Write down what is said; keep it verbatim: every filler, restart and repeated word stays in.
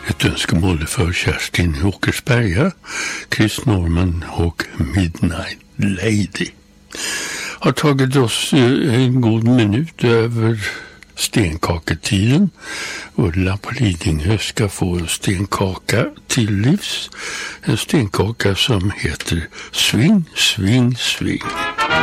Ett önskemål för Kerstin Åkersberga, Chris Norman och Midnight Lady. Har tagit oss en god minut över stenkaketiden. Ulla på Lidingö ska få en stenkaka till livs. En stenkaka som heter Swing, Swing, Swing.